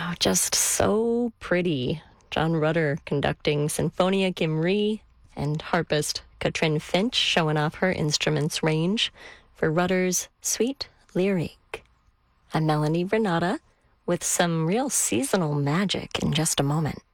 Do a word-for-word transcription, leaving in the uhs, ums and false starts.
Oh, just so pretty. John Rutter conducting Sinfonia Gimri, and harpist Katrin Finch showing off her instrument's range for Rutter's Sweet Lyric. I'm Melanie Renata with some real seasonal magic in just a moment.